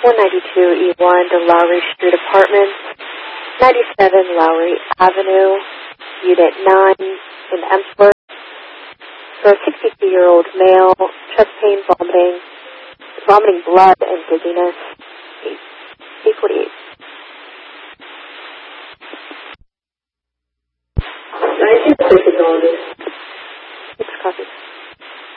192 E1 to Lowry Street Apartments, 97 Lowry Avenue, Unit 9 in Emsworth. For a 62-year-old male, chest pain, vomiting blood, and dizziness. 848. I think this is all this. It's copied.